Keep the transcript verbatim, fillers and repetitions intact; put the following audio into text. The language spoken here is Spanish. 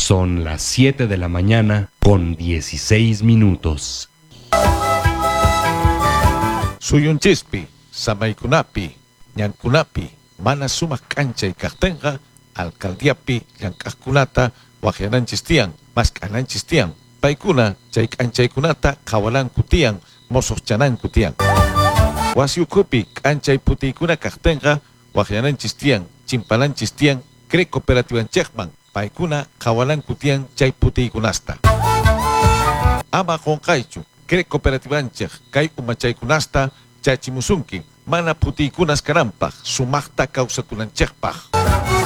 Son las siete de la mañana con dieciséis minutos. Suyun chispi, samaykunapi, ñankunapi, mana sumak k'anchay kaqtinqa, alcaldiapi llank'aqkunata waqyananchis tiyan, mask'ananchis tiyan. Paykuna chay k'anchaykunata qhawalanku tiyan, mosoqchananku tiyan. Wasi ukhupi k'anchay putiykuna kaqtinqa waqyananchis tiyan, chimpananchis tiyan, cre cooperativanchikman, paykuna qhawalanku tiyan chay putiykunasta. Ama qonqaychu, cre cooperativanchik kay umachaykunasta chachimusunki, mana putiykunas karanpaq, sumaqta kawsakunanchikpaq.